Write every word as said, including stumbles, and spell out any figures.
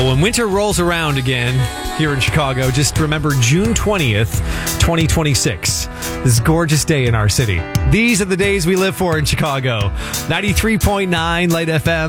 Well, when winter rolls around again here in Chicago, just remember June twentieth, twenty twenty-six. This gorgeous day in our city. These are the days we live for in Chicago. ninety-three point nine Light F M.